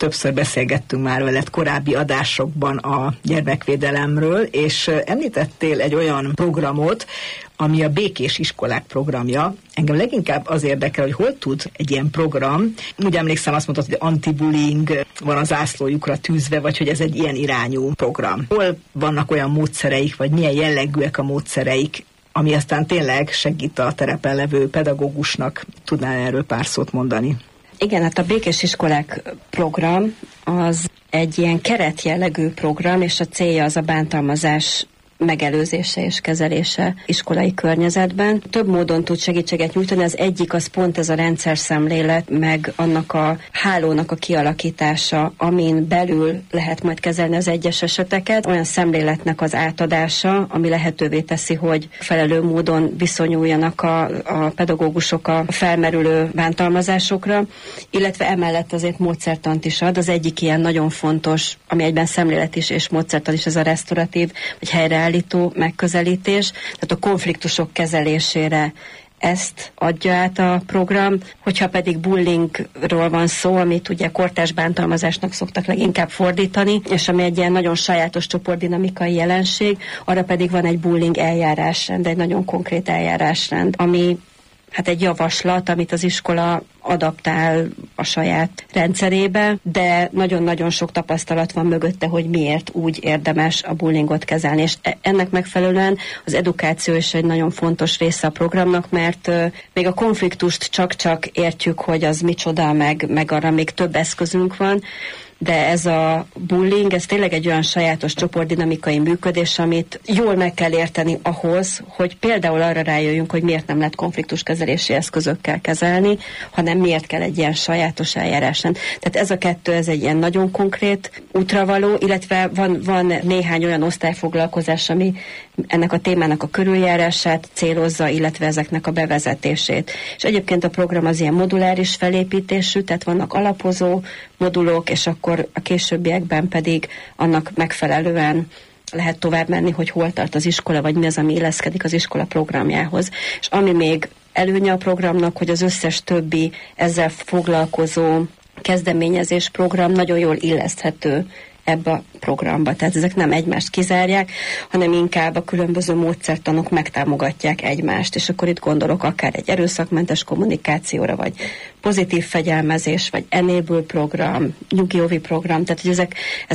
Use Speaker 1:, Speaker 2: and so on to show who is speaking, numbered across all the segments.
Speaker 1: többször beszélgettünk már veled korábbi adásokban a gyermekvédelemről, és említettél egy olyan programot, ami a Békés Iskolák programja. Engem leginkább az érdekel, hogy hol tud egy ilyen program. Úgy emlékszem, azt mondtad, hogy anti-bullying van az zászlójukra tűzve, vagy hogy ez egy ilyen irányú program. Hol vannak olyan módszereik, vagy milyen jellegűek a módszereik, ami aztán tényleg segít a terepen levő pedagógusnak? Tudnál erről pár szót mondani?
Speaker 2: Igen, hát a Békés Iskolák program az egy ilyen keretjellegű program, és a célja az a bántalmazás megelőzése és kezelése iskolai környezetben. Több módon tud segítséget nyújtani, az egyik az pont ez a rendszerszemlélet, meg annak a hálónak a kialakítása, amin belül lehet majd kezelni az egyes eseteket, olyan szemléletnek az átadása, ami lehetővé teszi, hogy felelő módon viszonyuljanak a pedagógusok a felmerülő bántalmazásokra, illetve emellett azért módszertant is ad. Az egyik ilyen nagyon fontos, ami egyben szemlélet is és módszertan is, ez a resztoratív, vagy helyreállító megközelítés, tehát a konfliktusok kezelésére ezt adja át a program. Hogyha pedig bullyingról van szó, amit ugye kortárs bántalmazásnak szoktak leginkább fordítani, és ami egy ilyen nagyon sajátos csoportdinamikai jelenség, arra pedig van egy bullying eljárásrend, egy nagyon konkrét eljárásrend, ami hát egy javaslat, amit az iskola adaptál a saját rendszerébe, de nagyon-nagyon sok tapasztalat van mögötte, hogy miért úgy érdemes a bullyingot kezelni. És ennek megfelelően az edukáció is egy nagyon fontos része a programnak, mert még a konfliktust csak-csak értjük, hogy az micsoda, meg arra még több eszközünk van, de ez a bullying, ez tényleg egy olyan sajátos csoportdinamikai működés, amit jól meg kell érteni ahhoz, hogy például arra rájöjjünk, hogy miért nem lehet konfliktuskezelési eszközökkel kezelni, hanem miért kell egy ilyen sajátos eljáráson. Tehát ez a kettő, ez egy ilyen nagyon konkrét útravaló, illetve van néhány olyan osztályfoglalkozás, ami ennek a témának a körüljárását célozza, illetve ezeknek a bevezetését. És egyébként a program az ilyen moduláris felépítésű, tehát vannak alapozó modulok, és akkor a későbbiekben pedig annak megfelelően lehet tovább menni, hogy hol tart az iskola, vagy mi az, ami illeszkedik az iskola programjához. És ami még előnye a programnak, hogy az összes többi ezzel foglalkozó kezdeményezés program nagyon jól illeszthető ebbe a programba. Tehát ezek nem egymást kizárják, hanem inkább a különböző módszertanok megtámogatják egymást. És akkor itt gondolok akár egy erőszakmentes kommunikációra, vagy pozitív fegyelmezés, vagy enable program, nyugi-óvi program. Tehát, hogy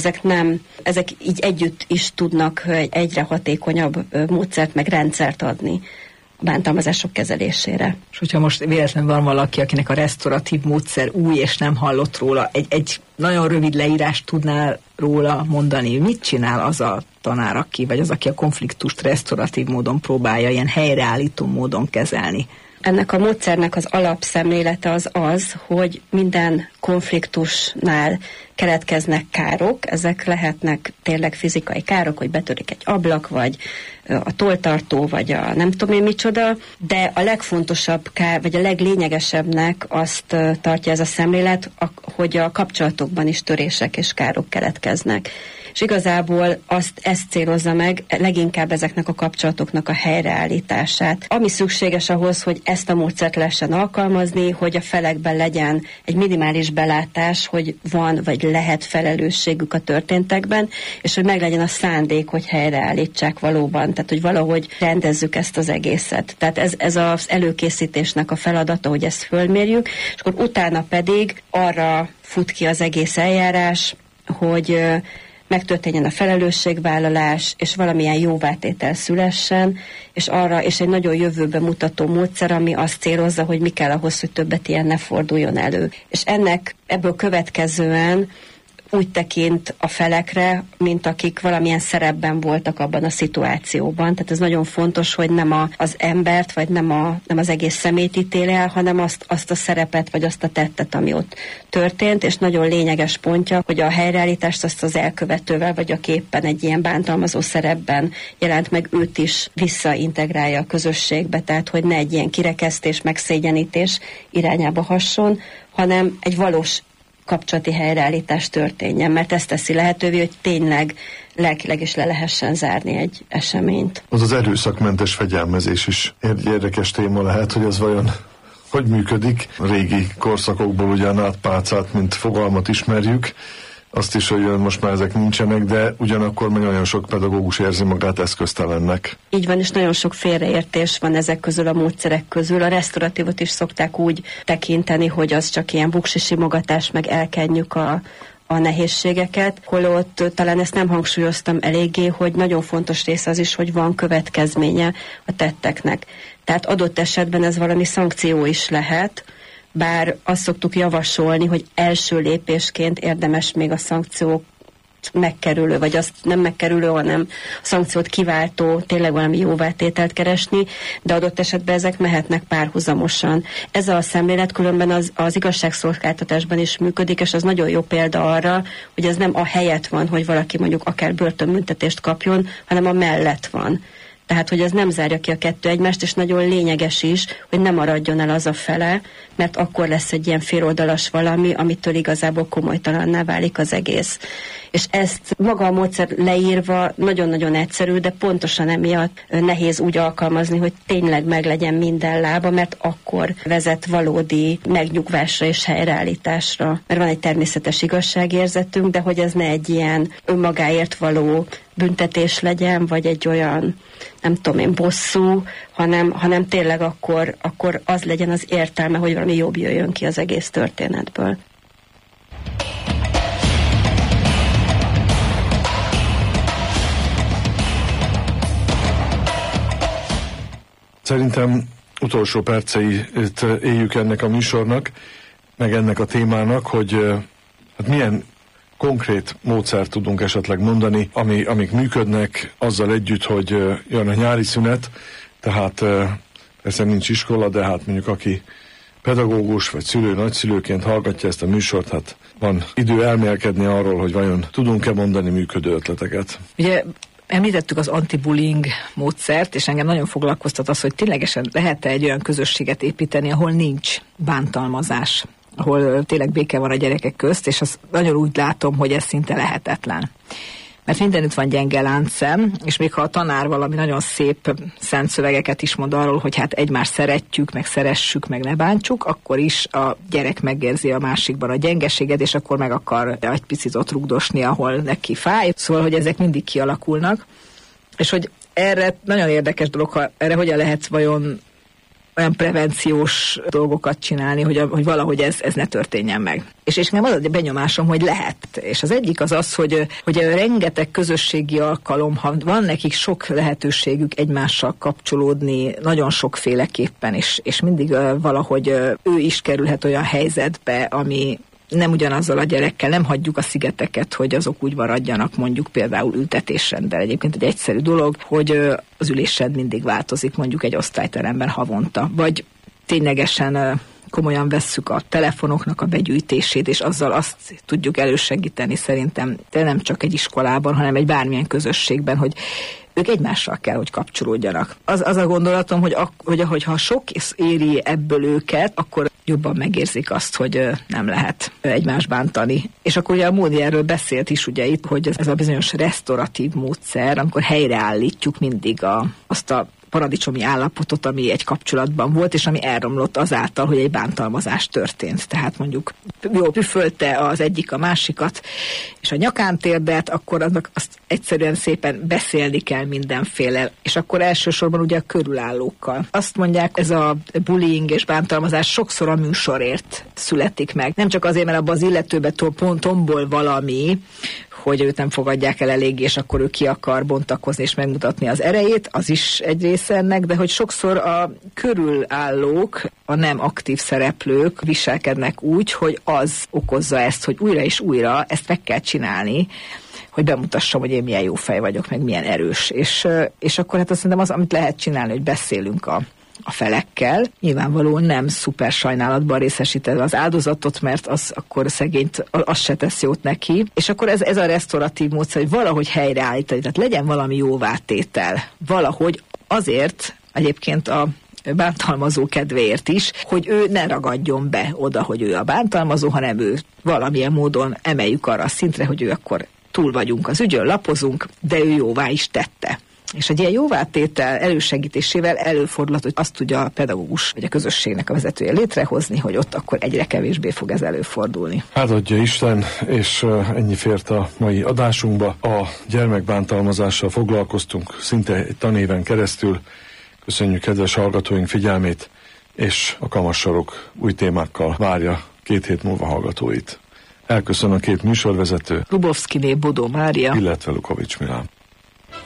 Speaker 2: ezek így együtt is tudnak egyre hatékonyabb módszert, meg rendszert adni a bántalmazások kezelésére.
Speaker 1: És hogyha most véletlenül van valaki, akinek a resztoratív módszer új, és nem hallott róla, egy nagyon rövid leírást tudnál róla mondani, mit csinál az a tanár, aki a konfliktust resztoratív módon próbálja ilyen helyreállító módon kezelni?
Speaker 2: Ennek a módszernek az alapszemlélete az, hogy minden konfliktusnál keletkeznek károk, ezek lehetnek tényleg fizikai károk, hogy betörik egy ablak, vagy a tolltartó, vagy a nem tudom én micsoda, de a legfontosabb kár, vagy a leglényegesebbnek azt tartja ez a szemlélet, hogy a kapcsolatokban is törések és károk keletkeznek. És igazából ezt célozza meg leginkább ezeknek a kapcsolatoknak a helyreállítását. Ami szükséges ahhoz, hogy ezt a módszert lehessen alkalmazni, hogy a felekben legyen egy minimális belátás, hogy van vagy lehet felelősségük a történtekben, és hogy meglegyen a szándék, hogy helyreállítsák valóban. Tehát, hogy valahogy rendezzük ezt az egészet. Tehát ez az előkészítésnek a feladata, hogy ezt fölmérjük, és akkor utána pedig arra fut ki az egész eljárás, hogy megtörténjen a felelősségvállalás, és valamilyen jóvátétel szülessen, és egy nagyon jövőbe mutató módszer, ami azt célozza, hogy mi kell ahhoz, hogy többet ilyen ne forduljon elő. És ebből következően úgy tekint a felekre, mint akik valamilyen szerepben voltak abban a szituációban. Tehát ez nagyon fontos, hogy nem az embert, vagy nem az egész személyt ítél el, hanem azt a szerepet, vagy azt a tettet, ami ott történt, és nagyon lényeges pontja, hogy a helyreállítást azt az elkövetővel, vagy aki éppen egy ilyen bántalmazó szerepben jelent meg, őt is visszaintegrálja a közösségbe, tehát hogy ne egy ilyen kirekesztés, megszégyenítés irányába hasson, hanem egy valós kapcsolati helyreállítás történjen, mert ezt teszi lehetővé, hogy tényleg lelkileg is le lehessen zárni egy eseményt.
Speaker 3: Az erőszakmentes fegyelmezés is egy érdekes téma lehet, hogy az vajon hogy működik. A régi korszakokból ugye a nátpálcát, mint fogalmat ismerjük, azt is, hogy most már ezek nincsenek, de ugyanakkor meg nagyon sok pedagógus érzi magát eszköztelennek.
Speaker 2: Így van, és nagyon sok félreértés van ezek közül a módszerek közül. A resztoratívot is szokták úgy tekinteni, hogy az csak ilyen buksisimogatás, meg elkenjük a nehézségeket, holott talán ezt nem hangsúlyoztam eléggé, hogy nagyon fontos rész az is, hogy van következménye a tetteknek. Tehát adott esetben ez valami szankció is lehet, bár azt szoktuk javasolni, hogy első lépésként érdemes még a szankciók megkerülő, vagy azt nem megkerülő, hanem a szankciót kiváltó, tényleg valami jóvátételt keresni, de adott esetben ezek mehetnek párhuzamosan. Ez a szemlélet különben az igazságszolgáltatásban is működik, és az nagyon jó példa arra, hogy ez nem a helyett van, hogy valaki mondjuk akár börtönbüntetést kapjon, hanem a mellett van. Tehát, hogy ez nem zárja ki a kettő egymást, és nagyon lényeges is, hogy ne maradjon el az a fele, mert akkor lesz egy ilyen féloldalas valami, amitől igazából komolytalanná válik az egész. És ezt maga a módszer leírva nagyon-nagyon egyszerű, de pontosan emiatt nehéz úgy alkalmazni, hogy tényleg meglegyen minden lába, mert akkor vezet valódi megnyugvásra és helyreállításra. Mert van egy természetes igazságérzetünk, de hogy ez ne egy ilyen önmagáért való büntetés legyen, vagy egy olyan, nem tudom én, bosszú, hanem tényleg akkor az legyen az értelme, hogy valami jobb jöjjön ki az egész történetből.
Speaker 3: Szerintem utolsó perceit éljük ennek a műsornak, meg ennek a témának, hogy hát milyen konkrét módszert tudunk esetleg mondani, amik működnek azzal együtt, hogy jön a nyári szünet, tehát persze nincs iskola, de hát mondjuk aki pedagógus vagy szülő, nagyszülőként hallgatja ezt a műsort, hát van idő elmélkedni arról, hogy vajon tudunk-e mondani működő ötleteket.
Speaker 1: Ugye említettük az anti-bullying módszert, és engem nagyon foglalkoztat az, hogy ténylegesen lehet-e egy olyan közösséget építeni, ahol nincs bántalmazás, ahol tényleg béke van a gyerekek közt, és azt nagyon úgy látom, hogy ez szinte lehetetlen. Mert mindenütt van gyenge láncszem, és még ha a tanár valami nagyon szép szent szövegeket is mond arról, hogy hát egymást szeretjük, meg szeressük, meg ne bántsuk, akkor is a gyerek megérzi a másikban a gyengeséget, és akkor meg akar egy picit ott rugdosni, ahol neki fáj. Szóval, hogy ezek mindig kialakulnak. És hogy erre nagyon érdekes dolog, ha erre hogyan lehet vajon olyan prevenciós dolgokat csinálni, hogy valahogy ez ne történjen meg. És nekem az a benyomásom, hogy lehet. És az egyik az, hogy rengeteg közösségi alkalom, ha van nekik sok lehetőségük egymással kapcsolódni, nagyon sokféleképpen, és mindig valahogy ő is kerülhet olyan helyzetbe, ami nem ugyanazzal a gyerekkel, nem hagyjuk a szigeteket, hogy azok úgy maradjanak, mondjuk például ültetésrendben. Egyébként egy egyszerű dolog, hogy az ülésrend mindig változik, mondjuk egy osztályteremben havonta, vagy ténylegesen komolyan vesszük a telefonoknak a begyűjtését, és azzal azt tudjuk elősegíteni szerintem, de nem csak egy iskolában, hanem egy bármilyen közösségben, hogy ők egymással kell, hogy kapcsolódjanak. Az a gondolatom, hogy ha sok éri ebből őket, akkor jobban megérzik azt, hogy nem lehet egymást bántani. És akkor ugye a Módi erről beszélt is ugye itt, hogy ez a bizonyos resztoratív módszer, amikor helyreállítjuk mindig azt a paradicsomi állapotot, ami egy kapcsolatban volt, és ami elromlott azáltal, hogy egy bántalmazás történt. Tehát mondjuk jól püfölte az egyik a másikat, és a nyakán térdelt, akkor azt egyszerűen szépen beszélni kell mindenféle, és akkor elsősorban ugye a körülállókkal. Azt mondják, ez a bullying és bántalmazás sokszor a műsorért születik meg. Nem csak azért, mert abban az illetőben tombol valami, hogy őt nem fogadják el eléggé, és akkor ő ki akar bontakozni és megmutatni az erejét, az is egy része ennek, de hogy sokszor a körülállók, a nem aktív szereplők viselkednek úgy, hogy az okozza ezt, hogy újra és újra ezt meg kell csinálni, hogy bemutassam, hogy én milyen jó fej vagyok, meg milyen erős. És akkor hát azt szerintem az, amit lehet csinálni, hogy beszélünk a felekkel. Nyilvánvalóan nem szuper sajnálatban részesítve az áldozatot, mert az akkor szegényt, az se tesz jót neki. És akkor ez a resztoratív módszer, hogy valahogy helyreállítani, tehát legyen valami jóvátétel. Valahogy azért egyébként a bántalmazó kedvéért is, hogy ő ne ragadjon be oda, hogy ő a bántalmazó, hanem ő valamilyen módon emeljük arra a szintre, hogy ő akkor túl vagyunk az ügyön, lapozunk, de ő jóvá is tette. És egy ilyen jóvátétel elősegítésével előfordulhat, hogy azt tudja a pedagógus vagy a közösségnek a vezetője létrehozni, hogy ott akkor egyre kevésbé fog ez előfordulni.
Speaker 3: Hát adja Isten, és ennyi fért a mai adásunkba. A gyermekbántalmazással foglalkoztunk szinte egy tanéven keresztül. Köszönjük kedves hallgatóink figyelmét, és a Kamassarok új témákkal várja 2 hét múlva hallgatóit. Elköszön a 2 műsorvezető,
Speaker 1: Lubovszkiné Bodó Mária,
Speaker 3: illetve Lukovics Milán.